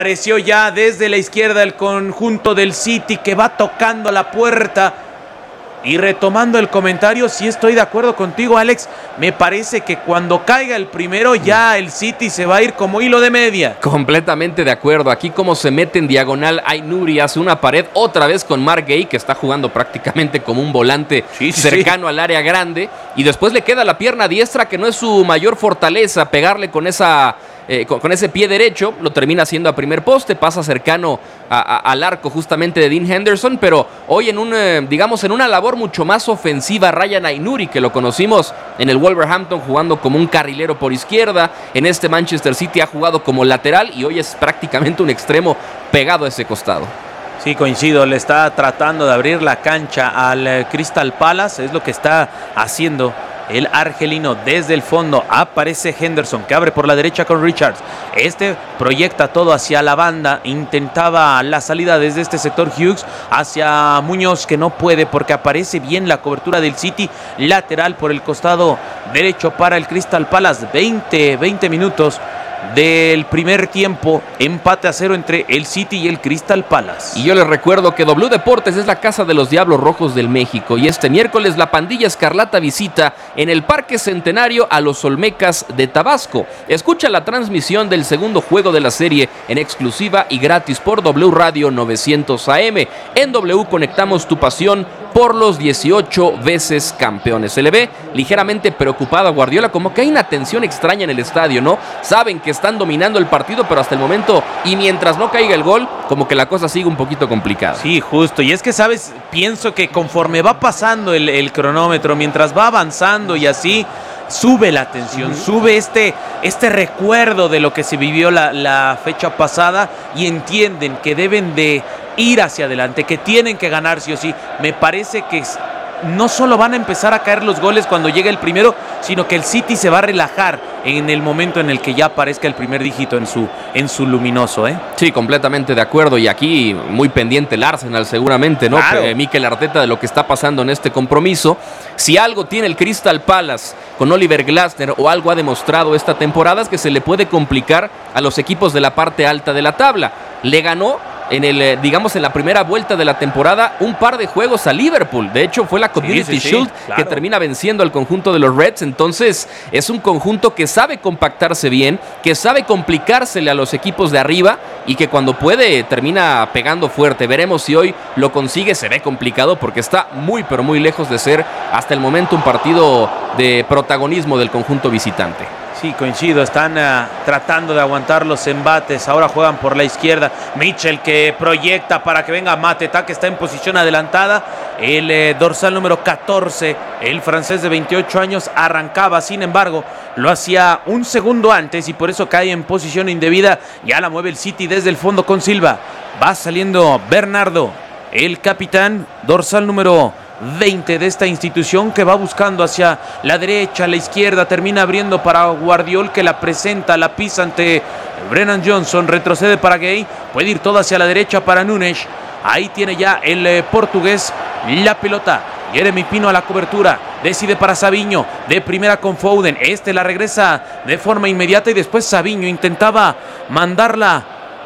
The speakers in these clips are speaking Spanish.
Apareció ya desde la izquierda el conjunto del City que va tocando la puerta. Y retomando el comentario, sí estoy de acuerdo contigo, Alex. Me parece que cuando caiga el primero ya el City se va a ir como hilo de media. Completamente de acuerdo. Aquí como se mete en diagonal Aït-Nouri, hace una pared otra vez con Marc Guéhi, que está jugando prácticamente como un volante cercano al área grande. Y después le queda la pierna diestra, que no es su mayor fortaleza, pegarle con ese pie derecho. Lo termina haciendo a primer poste, pasa cercano al arco justamente de Dean Henderson. Pero hoy en una labor mucho más ofensiva, Ryan Aït-Nouri, que lo conocimos en el Wolverhampton jugando como un carrilero por izquierda. En este Manchester City ha jugado como lateral y hoy es prácticamente un extremo pegado a ese costado. Sí, coincido, le está tratando de abrir la cancha al Crystal Palace, es lo que está haciendo el argelino. Desde el fondo aparece Henderson, que abre por la derecha con Richards. Este proyecta todo hacia la banda. Intentaba la salida desde este sector Hughes hacia Muñoz, que no puede porque aparece bien la cobertura del City. Lateral por el costado derecho para el Crystal Palace. 20 minutos del primer tiempo, empate a 0 entre el City y el Crystal Palace. Y yo les recuerdo que W Deportes es la casa de los Diablos Rojos del México, y este miércoles la pandilla escarlata visita en el Parque Centenario a los Olmecas de Tabasco. Escucha la transmisión del segundo juego de la serie en exclusiva y gratis por W Radio 900 AM. En W conectamos tu pasión por los 18 veces campeones. Se le ve ligeramente preocupado a Guardiola, como que hay una tensión extraña en el estadio, ¿no? Saben que están dominando el partido, pero hasta el momento, y mientras no caiga el gol, como que la cosa sigue un poquito complicada. Sí, justo. Y es que, ¿sabes? Pienso que conforme va pasando el cronómetro, mientras va avanzando y así, sube la tensión, sube este recuerdo de lo que se vivió la fecha pasada, y entienden que deben de ir hacia adelante, que tienen que ganar sí o sí. Me parece que no solo van a empezar a caer los goles cuando llegue el primero, sino que el City se va a relajar en el momento en el que ya aparezca el primer dígito en su luminoso, ¿eh? Sí, completamente de acuerdo. Y aquí muy pendiente el Arsenal seguramente, ¿no? Claro. Mikel Arteta, de lo que está pasando en este compromiso. Si algo tiene el Crystal Palace con Oliver Glasner, o algo ha demostrado esta temporada, es que se le puede complicar a los equipos de la parte alta de la tabla. Le ganó en la primera vuelta de la temporada un par de juegos a Liverpool. De hecho, fue la Community Shield que termina venciendo al conjunto de los Reds. Entonces, es un conjunto que sabe compactarse bien, que sabe complicársele a los equipos de arriba, y que cuando puede termina pegando fuerte. Veremos si hoy lo consigue. Se ve complicado porque está muy, pero muy lejos de ser hasta el momento un partido de protagonismo del conjunto visitante. Sí, coincido, están tratando de aguantar los embates. Ahora juegan por la izquierda. Mitchell, que proyecta para que venga Mateta, que está en posición adelantada. El dorsal número 14, el francés de 28 años, arrancaba. Sin embargo, lo hacía un segundo antes y por eso cae en posición indebida. Ya la mueve el City desde el fondo con Silva. Va saliendo Bernardo, el capitán, dorsal número 20 de esta institución, que va buscando hacia la derecha, la izquierda, termina abriendo para Guardiol, que la presenta, la pisa ante Brennan Johnson, retrocede para Guéhi, puede ir todo hacia la derecha para Núñez. Ahí tiene ya el portugués la pelota. Jeremy Pino a la cobertura, decide para Savinho, de primera con Foden, la regresa de forma inmediata, y después Savinho intentaba mandarla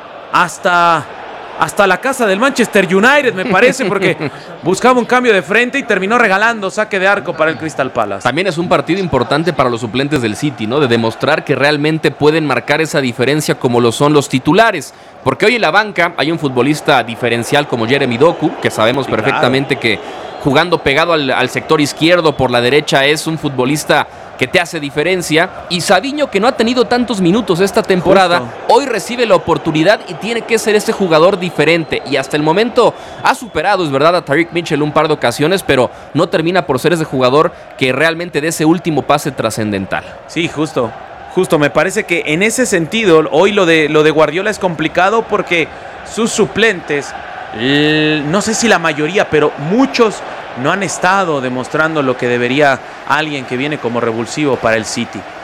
hasta la casa del Manchester United, me parece, porque buscaba un cambio de frente y terminó regalando saque de arco para el Crystal Palace. También es un partido importante para los suplentes del City, ¿no? De demostrar que realmente pueden marcar esa diferencia como lo son los titulares. Porque hoy en la banca hay un futbolista diferencial como Jeremy Doku, que sabemos perfectamente que jugando pegado al sector izquierdo por la derecha es un futbolista que te hace diferencia. Y Savinho, que no ha tenido tantos minutos esta temporada, hoy recibe la oportunidad y tiene que ser este jugador diferente. Y hasta el momento ha superado, es verdad, a Tyrick Mitchell un par de ocasiones, pero no termina por ser ese jugador que realmente dé ese último pase trascendental. Sí, justo, me parece que en ese sentido hoy lo de Guardiola es complicado, porque sus suplentes, no sé si la mayoría, pero muchos no han estado demostrando lo que debería alguien que viene como revulsivo para el City.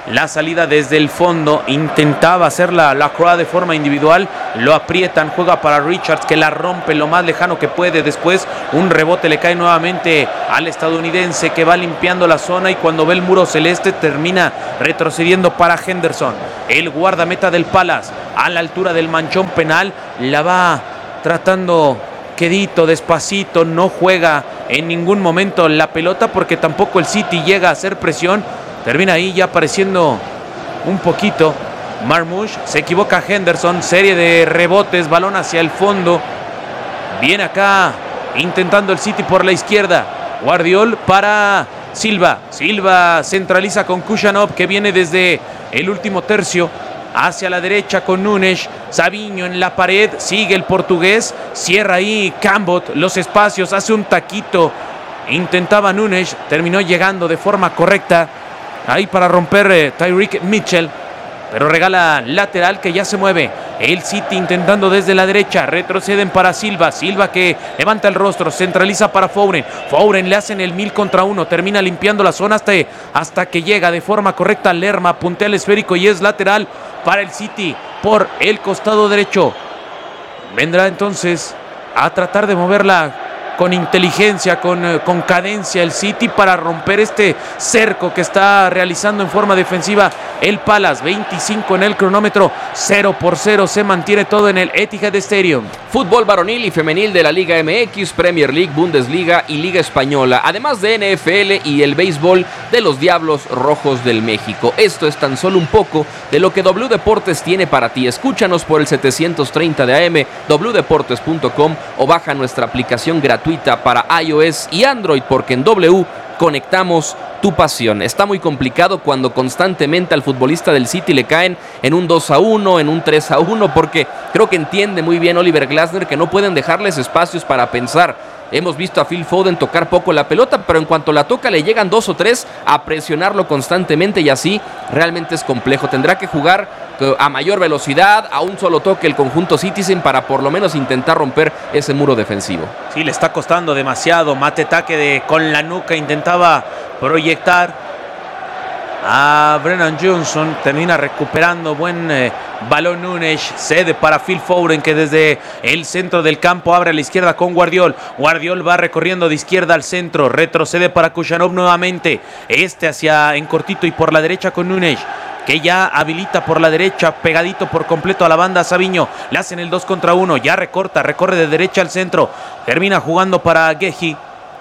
la salida desde el fondo, intentaba hacer la Croix de forma individual, lo aprietan, juega para Richards que la rompe lo más lejano que puede, después un rebote le cae nuevamente al estadounidense que va limpiando la zona y cuando ve el muro celeste termina retrocediendo para Henderson, el guardameta del Palace, a la altura del manchón penal, la va tratando quedito, despacito, no juega en ningún momento la pelota porque tampoco el City llega a hacer presión. Termina ahí ya apareciendo un poquito Marmoush, se equivoca Henderson, serie de rebotes, balón hacia el fondo. Viene acá intentando el City por la izquierda. Guardiol para Silva. Silva centraliza con Kušanov que viene desde el último tercio hacia la derecha con Núñez. Savinho en la pared, sigue el portugués, cierra ahí Cambot los espacios, hace un taquito. Intentaba Núñez, terminó llegando de forma correcta ahí para romper Tyreek Mitchell, pero regala lateral que ya se mueve. El City intentando desde la derecha, retroceden para Silva. Silva que levanta el rostro, centraliza para Foden. Foden le hacen el 1000 contra 1, termina limpiando la zona hasta que llega de forma correcta Lerma, puntea el esférico y es lateral para el City por el costado derecho. Vendrá entonces a tratar de moverla con inteligencia, con cadencia el City para romper este cerco que está realizando en forma defensiva el Palace. 25 en el cronómetro, 0-0 se mantiene todo en el Etihad Stadium. Fútbol varonil y femenil de la Liga MX, Premier League, Bundesliga y Liga Española, además de NFL y el béisbol de los Diablos Rojos del México. Esto es tan solo un poco de lo que W Deportes tiene para ti. Escúchanos por el 730 de AM, wdeportes.com o baja nuestra aplicación gratuita para iOS y Android, porque en W conectamos tu pasión. Está muy complicado cuando constantemente al futbolista del City le caen en un 2-1, en un 3-1, porque creo que entiende muy bien Oliver Glasner que no pueden dejarles espacios para pensar. Hemos visto a Phil Foden tocar poco la pelota, pero en cuanto la toca le llegan 2 o 3 a presionarlo constantemente y así realmente es complejo. Tendrá que jugar a mayor velocidad, a un solo toque el conjunto Citizen para por lo menos intentar romper ese muro defensivo. Sí, le está costando demasiado. Mateta que con la nuca intentaba proyectar a Brennan Johnson, termina recuperando buen balón Núñez, cede para Phil Foden que desde el centro del campo abre a la izquierda con Guardiol. Guardiol va recorriendo de izquierda al centro, retrocede para Kušanov nuevamente, hacia en cortito y por la derecha con Núñez, que ya habilita por la derecha, pegadito por completo a la banda a Savinho. Le hacen el 2 contra 1, ya recorre de derecha al centro, termina jugando para Gehi,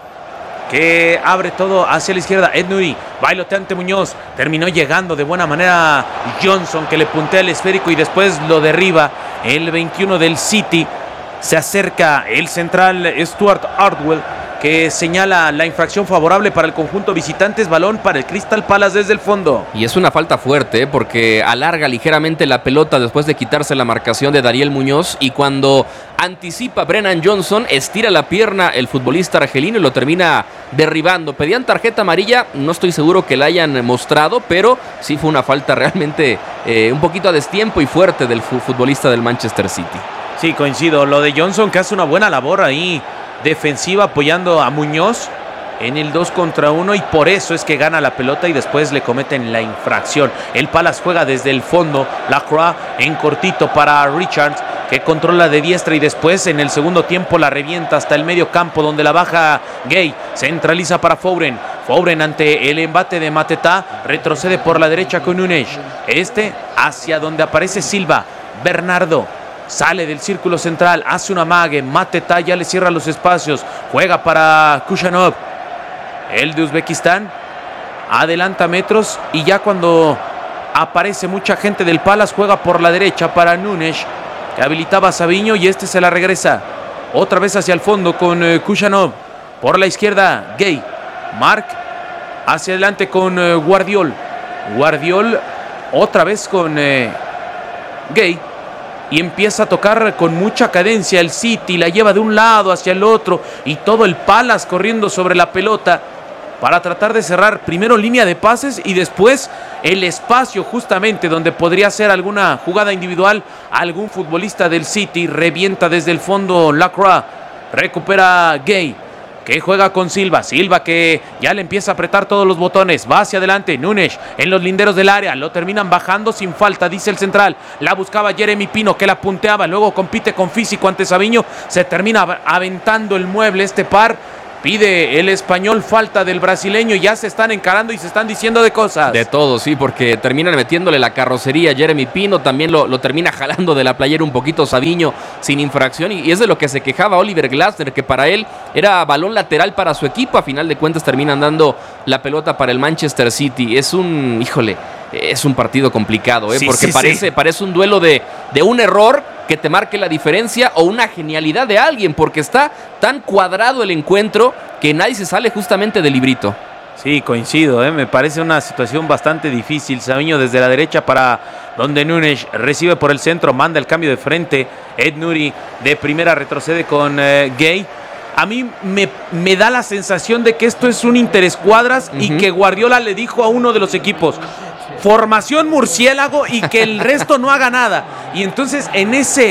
que abre todo hacia la izquierda. Ed Nuri, bailoteante Muñoz, terminó llegando de buena manera Johnson, que le puntea el esférico y después lo derriba el 21 del City. Se acerca el central Stuart Artwell, que señala la infracción favorable para el conjunto visitantes, balón para el Crystal Palace desde el fondo. Y es una falta fuerte porque alarga ligeramente la pelota después de quitarse la marcación de Dariel Muñoz, y cuando anticipa Brennan Johnson, estira la pierna el futbolista argelino y lo termina derribando. Pedían tarjeta amarilla, no estoy seguro que la hayan mostrado, pero sí fue una falta realmente un poquito a destiempo y fuerte del futbolista del Manchester City. Sí, coincido. Lo de Johnson, que hace una buena labor ahí defensiva apoyando a Muñoz en el 2 contra 1 y por eso es que gana la pelota y después le cometen la infracción. El Palace juega desde el fondo, Lacroix en cortito para Richards, que controla de diestra y después en el segundo tiempo la revienta hasta el medio campo donde la baja Gay, centraliza para Foden. Foden ante el embate de Mateta, retrocede por la derecha con Núñez, hacia donde aparece Silva. Bernardo sale del círculo central, hace una amague, Mateta ya le cierra los espacios, juega para Kušanov, el de Uzbekistán, adelanta metros y ya cuando aparece mucha gente del Palace juega por la derecha para Núñez, que habilitaba a Savinho y se la regresa otra vez hacia el fondo con Kušanov, por la izquierda Gay, Mark hacia adelante con Guardiol otra vez con Gay, y empieza a tocar con mucha cadencia el City, la lleva de un lado hacia el otro y todo el Palace corriendo sobre la pelota para tratar de cerrar primero línea de pases y después el espacio justamente donde podría ser alguna jugada individual. Algún futbolista del City revienta desde el fondo Lacroix, recupera Gay, que juega con Silva. Silva que ya le empieza a apretar todos los botones. Va hacia adelante. Núñez en los linderos del área. Lo terminan bajando sin falta, dice el central. La buscaba Jeremy Pino, que la punteaba. Luego compite con físico ante Savinho. Se termina aventando el mueble este par. Pide el español falta del brasileño. Ya se están encarando y se están diciendo de cosas. De todo, sí, porque terminan metiéndole la carrocería a Jeremy Pino. También lo termina jalando de la playera un poquito Savinho sin infracción. Y es de lo que se quejaba Oliver Glasner, que para él era balón lateral para su equipo. A final de cuentas terminan dando la pelota para el Manchester City. Es un partido complicado, Sí, porque sí. parece un duelo de un error que te marque la diferencia o una genialidad de alguien, porque está tan cuadrado el encuentro que nadie se sale justamente del librito. Sí, coincido, me parece una situación bastante difícil. Savinho desde la derecha para donde Núñez recibe por el centro, manda el cambio de frente. Ed Nuri de primera retrocede con Gay. A mí me da la sensación de que esto es un interescuadras y que Guardiola le dijo a uno de los equipos: formación murciélago y que el resto no haga nada. Y entonces en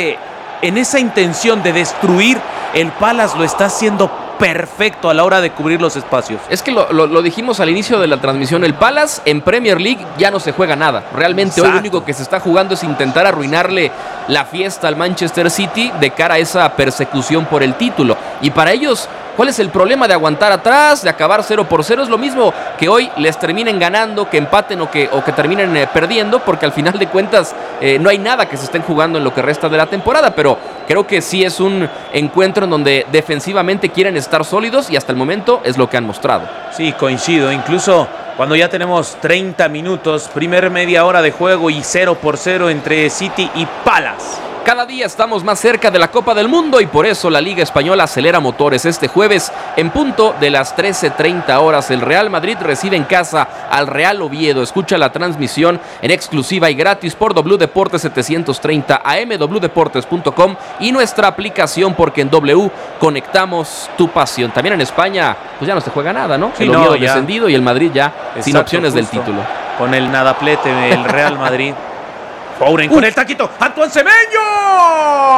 esa intención de destruir, el Palace lo está haciendo perfecto a la hora de cubrir los espacios. Es que lo dijimos al inicio de la transmisión, el Palace en Premier League ya no se juega nada. Realmente hoy lo único que se está jugando es intentar arruinarle la fiesta al Manchester City de cara a esa persecución por el título. Y para ellos, ¿cuál es el problema de aguantar atrás, de acabar 0-0? Es lo mismo que hoy les terminen ganando, que empaten o que terminen perdiendo, porque al final de cuentas no hay nada que se estén jugando en lo que resta de la temporada, pero creo que sí es un encuentro en donde defensivamente quieren estar sólidos y hasta el momento es lo que han mostrado. Sí, coincido. Incluso cuando ya tenemos 30 minutos, primer media hora de juego y 0-0 entre City y Palace. Cada día estamos más cerca de la Copa del Mundo y por eso la Liga Española acelera motores. Este jueves, en punto de las 13:30 horas, el Real Madrid recibe en casa al Real Oviedo. Escucha la transmisión en exclusiva y gratis por W Deportes 730 AM, wdeportes.com y nuestra aplicación, porque en W conectamos tu pasión. También en España, pues ya no se juega nada, ¿no? Sí, el Oviedo descendido y el Madrid ya sin opciones del título. Con el nadaplete, el Real Madrid. Fouren con el taquito. ¡Antoine Semenyo!